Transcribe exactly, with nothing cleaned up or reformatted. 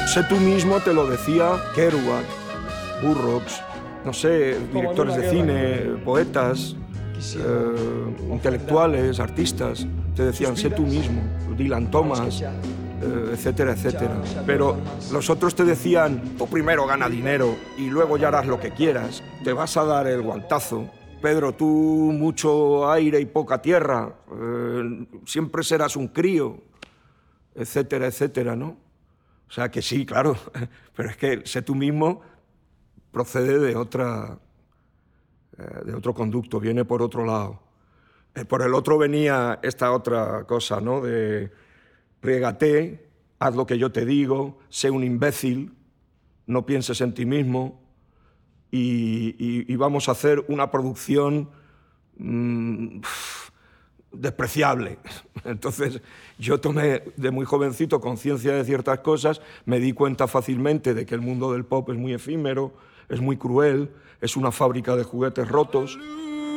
Sé tú mismo te lo decía Kerouac, Burroughs, no sé, directores de cine, poetas, eh, intelectuales, artistas, te decían sé tú mismo, Dylan Thomas, eh, etcétera, etcétera. Pero los otros te decían, tú primero gana dinero y luego ya harás lo que quieras, te vas a dar el guantazo. Pedro, tú mucho aire y poca tierra, eh, siempre serás un crío, etcétera, etcétera, ¿no? O sea que sí, claro, pero es que sé tú mismo procede de otra, eh, de otro conducto, viene por otro lado. Eh, por el otro venía esta otra cosa, ¿no? De riégate, haz lo que yo te digo, sé un imbécil, no pienses en ti mismo y, y, y vamos a hacer una producción mmm, despreciable. Entonces yo tomé de muy jovencito conciencia de ciertas cosas, me di cuenta fácilmente de que el mundo del pop es muy efímero, es muy cruel, es una fábrica de juguetes rotos